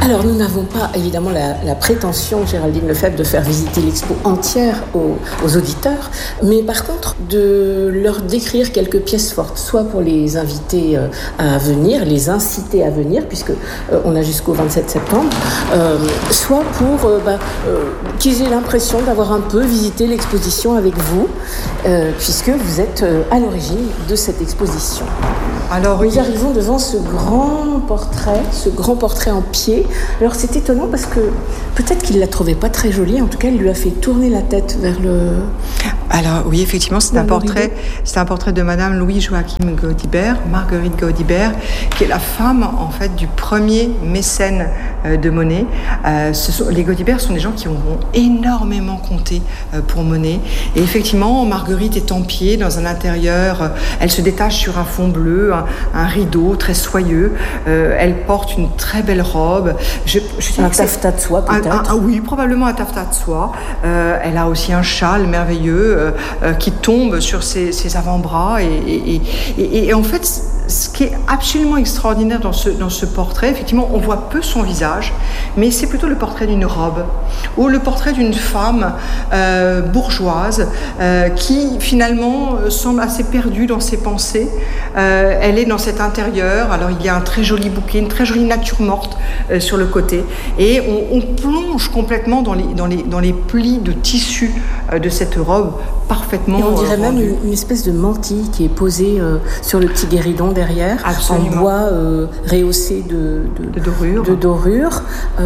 Alors, nous n'avons pas évidemment la prétention, Géraldine Lefebvre, de faire visiter l'expo entière aux auditeurs, mais par contre de leur décrire quelques pièces fortes, soit pour les inviter à venir, les inciter à venir, puisque on a jusqu'au 27 septembre, soit pour qu'ils aient l'impression d'avoir un peu visité l'exposition avec vous, puisque vous êtes à l'origine de cette exposition. Alors, nous arrivons devant ce grand portrait en pied. Alors c'est étonnant parce que peut-être qu'il ne la trouvait pas très jolie, en tout cas il lui a fait tourner la tête vers le... Alors oui, effectivement, c'est un portrait de Madame Louis-Joachim Gaudibert, Marguerite Gaudibert, qui est la femme en fait du premier mécène de Monet. Les Gaudibert sont des gens qui ont énormément compté pour Monet. Et effectivement, Marguerite est en pied dans un intérieur, elle se détache sur un fond bleu, un rideau très soyeux. Elle porte une très belle robe. Un taffetas de soie peut-être. Oui, probablement un taffetas de soie. Elle a aussi un châle merveilleux qui tombe sur ses avant-bras. Et en fait, ce qui est absolument extraordinaire dans ce portrait, effectivement, on voit peu son visage, mais c'est plutôt le portrait d'une robe ou le portrait d'une femme bourgeoise qui finalement semble assez perdue dans ses pensées. Elle est dans cet intérieur. Alors il y a un très joli bouquet, une très jolie nature morte sur le côté, et on plonge complètement dans les plis de tissu de cette robe parfaitement. Et on dirait même une espèce de mantille qui est posée sur le petit guéridon derrière. Absolument. En bois rehaussé de dorure.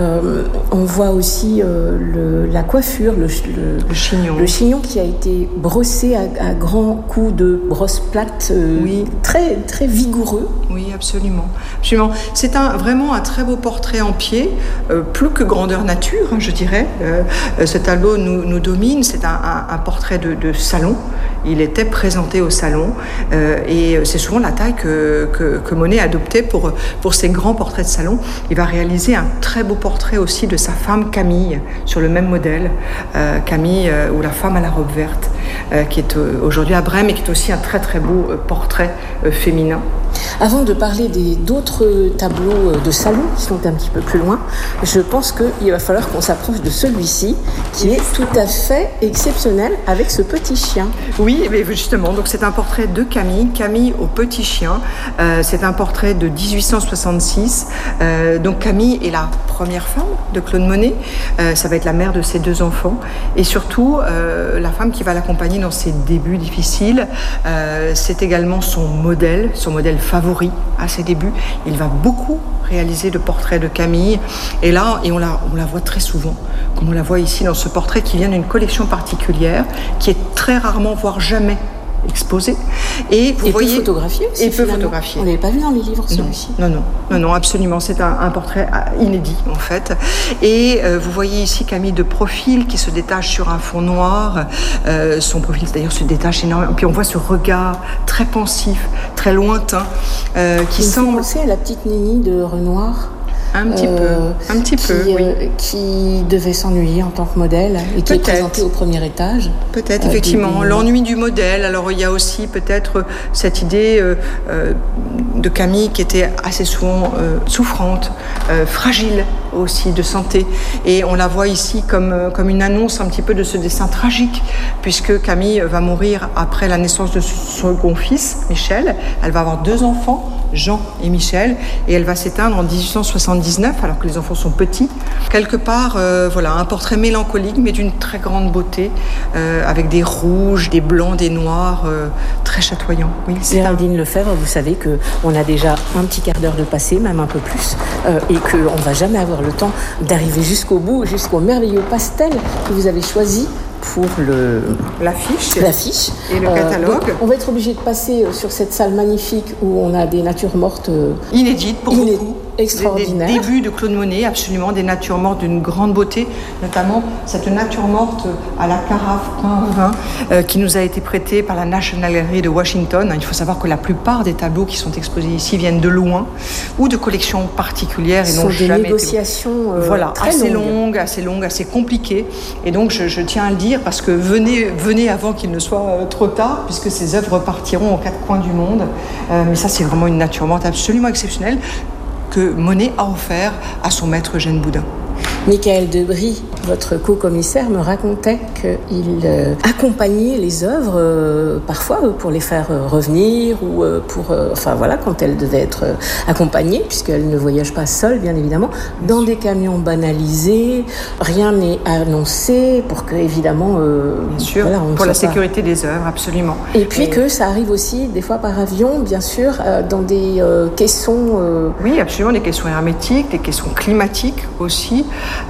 On voit aussi la coiffure, le chignon. Le chignon qui a été brossé à grands coups de brosse plate, oui. Très, très vigoureux. Oui, absolument. C'est vraiment un très beau portrait en pied, plus que grandeur nature, je dirais. Ce tableau nous domine, c'est un portrait de salon. Il était présenté au salon et c'est souvent la taille que Monet adoptait pour ses grands portraits de salon. Il va réaliser un très beau portrait aussi de sa femme Camille sur le même modèle, Camille ou la femme à la robe verte, qui est aujourd'hui à Brême et qui est aussi un très très beau portrait féminin. Avant de parler d'autres tableaux de salon qui sont un petit peu plus loin, je pense qu'il va falloir qu'on s'approche de celui-ci qui est tout à fait exceptionnel avec ce petit chien. Oui, mais justement, donc c'est un portrait de Camille au petit chien. C'est un portrait de 1866. Donc Camille est la première femme de Claude Monet. Ça va être la mère de ses 2 enfants et surtout la femme qui va l'accompagner dans ses débuts difficiles. C'est également son modèle favori à ses débuts. Il va beaucoup réaliser le portrait de Camille et on la voit très souvent, comme on la voit ici dans ce portrait qui vient d'une collection particulière qui est très rarement, voire jamais exposé. Et vous voyez, peu photographié aussi. On ne l'avait pas vu dans les livres, celui-ci. Non, absolument. C'est un portrait inédit, en fait. Et vous voyez ici Camille de profil qui se détache sur un fond noir. Son profil, d'ailleurs, se détache énormément. Puis on voit ce regard très pensif, très lointain, qui semble... penser à la petite Nini de Renoir. Un petit peu, oui. Qui devait s'ennuyer en tant que modèle et qui est présenté au premier étage. Peut-être, effectivement. L'ennui du modèle. Alors, il y a aussi peut-être cette idée de Camille qui était assez souvent souffrante, fragile aussi de santé. Et on la voit ici comme une annonce un petit peu de ce destin tragique, puisque Camille va mourir après la naissance de son second fils, Michel. Elle va avoir 2 enfants, Jean et Michel, et elle va s'éteindre en 1879, alors que les enfants sont petits. Quelque part, un portrait mélancolique, mais d'une très grande beauté, avec des rouges, des blancs, des noirs, très chatoyants. Oui, Géraldine Lefebvre, vous savez qu'on a déjà un petit quart d'heure de passé, même un peu plus, et qu'on ne va jamais avoir le temps d'arriver jusqu'au bout, jusqu'au merveilleux pastel que vous avez choisi pour l'affiche et le catalogue. Donc, on va être obligé de passer sur cette salle magnifique où on a des natures mortes inédites pour beaucoup. Extraordinaire. Des débuts de Claude Monet, absolument, des natures mortes d'une grande beauté, notamment cette nature morte à la carafe pain vin qui nous a été prêtée par la National Gallery de Washington. Il faut savoir que la plupart des tableaux qui sont exposés ici viennent de loin ou de collections particulières et n'ont jamais des négociations très assez longues, assez compliquées. Et donc je tiens à le dire parce que venez avant qu'il ne soit trop tard, puisque ces œuvres partiront aux 4 coins du monde. Mais ça, c'est vraiment une nature morte absolument exceptionnelle, que Monet a offert à son maître Eugène Boudin. Michael Debry, votre co-commissaire, me racontait qu'il accompagnait les œuvres parfois pour les faire revenir ou quand elles devaient être accompagnées, puisqu'elles ne voyagent pas seules, bien évidemment, dans des camions banalisés. Rien n'est annoncé pour que, évidemment... bien sûr, pour la sécurité des œuvres, absolument. Et puis que ça arrive aussi, des fois par avion, bien sûr, dans des caissons... Oui, absolument, des caissons hermétiques, des caissons climatiques aussi.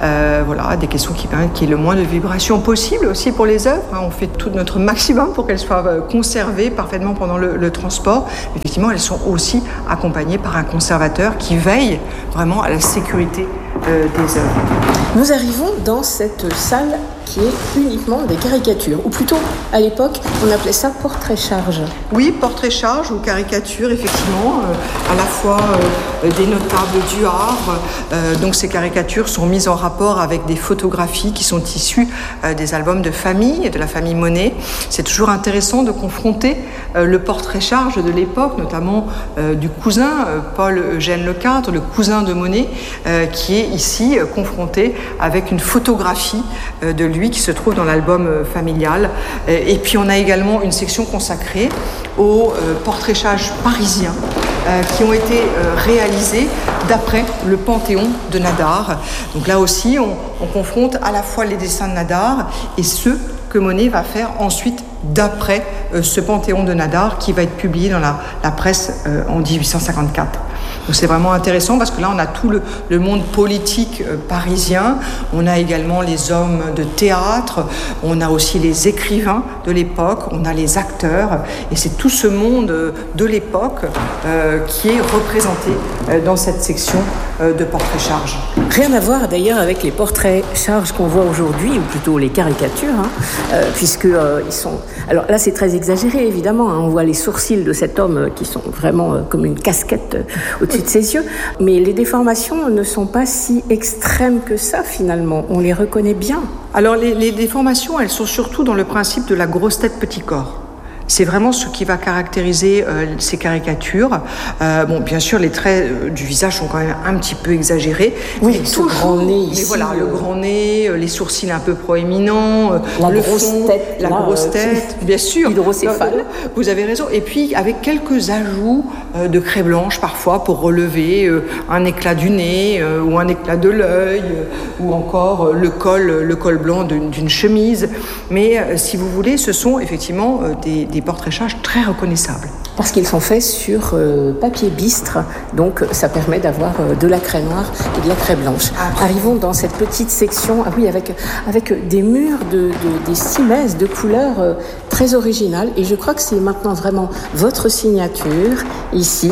Des caissons qui permettent qu'il y ait le moins de vibrations possible aussi pour les œuvres. On fait tout notre maximum pour qu'elles soient conservées parfaitement pendant le transport. Effectivement, elles sont aussi accompagnées par un conservateur qui veille vraiment à la sécurité des œuvres. Nous arrivons dans cette salle qui est uniquement des caricatures, ou plutôt, à l'époque, on appelait ça portrait-charge. Oui, portrait-charge ou caricature, effectivement, à la fois des notables du Havre. Donc ces caricatures sont mises en rapport avec des photographies qui sont issues des albums de famille, de la famille Monet. C'est toujours intéressant de confronter le portrait-charge de l'époque, notamment du cousin, Paul-Eugène Lecadre, le cousin de Monet, qui est ici confronté avec une photographie de lui qui se trouve dans l'album familial. Et puis on a également une section consacrée aux portrait-charges parisiens qui ont été réalisés d'après le Panthéon de Nadar. Donc là aussi, on confronte à la fois les dessins de Nadar et ceux que Monet va faire ensuite d'après ce Panthéon de Nadar qui va être publié dans la presse en 1854. Donc c'est vraiment intéressant parce que là on a tout le monde politique parisien, on a également les hommes de théâtre, on a aussi les écrivains de l'époque, on a les acteurs, et c'est tout ce monde de l'époque qui est représenté dans cette section de portrait-charge. Rien à voir d'ailleurs avec les portraits-charges qu'on voit aujourd'hui, ou plutôt les caricatures, puisque ils sont... Alors là c'est très exagéré évidemment, on voit les sourcils de cet homme qui sont vraiment comme une casquette au-dessus de ses yeux, mais les déformations ne sont pas si extrêmes que ça finalement, on les reconnaît bien. Alors les déformations, elles sont surtout dans le principe de la grosse tête petit corps. C'est vraiment ce qui va caractériser ces caricatures. Bien sûr, les traits du visage sont quand même un petit peu exagérés. Oui, ce grand nez ici. Mais voilà, le grand nez, les sourcils un peu proéminents, la grosse tête, bien sûr. Hydrocéphale. Vous avez raison. Et puis, avec quelques ajouts de craie blanche parfois pour relever un éclat du nez ou un éclat de l'œil ou encore le col blanc d'une chemise. Mais si vous voulez, ce sont effectivement des portraits-charges très reconnaissables. Parce qu'ils sont faits sur papier bistre, donc ça permet d'avoir de la craie noire et de la craie blanche. Arrivons dans cette petite section, avec des murs des cimaises de couleurs très originales, et je crois que c'est maintenant vraiment votre signature ici.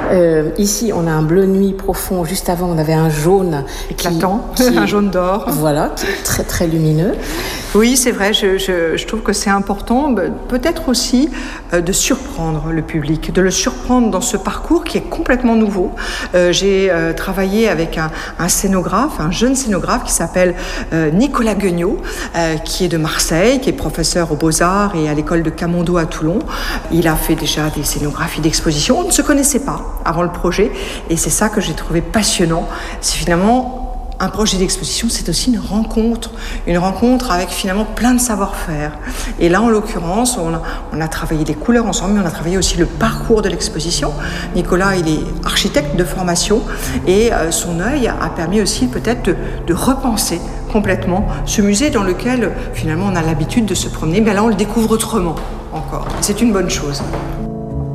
Ici, on a un bleu nuit profond. Juste avant, on avait un jaune éclatant, un jaune d'or. Voilà, qui est très très lumineux. Oui, c'est vrai. Je trouve que c'est important, peut-être aussi, de surprendre le public, de le surprendre dans ce parcours qui est complètement nouveau. J'ai travaillé avec un scénographe, un jeune scénographe qui s'appelle Nicolas Guignot, qui est de Marseille, qui est professeur aux Beaux-Arts et à l'école de Camondo à Toulon. Il a fait déjà des scénographies d'exposition. On ne se connaissait pas avant le projet, et c'est ça que j'ai trouvé passionnant. C'est finalement un projet d'exposition, c'est aussi une rencontre avec finalement plein de savoir-faire. Et là, en l'occurrence, on a travaillé les couleurs ensemble, mais on a travaillé aussi le parcours de l'exposition. Nicolas, il est architecte de formation, et son œil a permis aussi peut-être de repenser complètement ce musée dans lequel finalement on a l'habitude de se promener. Mais là, on le découvre autrement encore. C'est une bonne chose.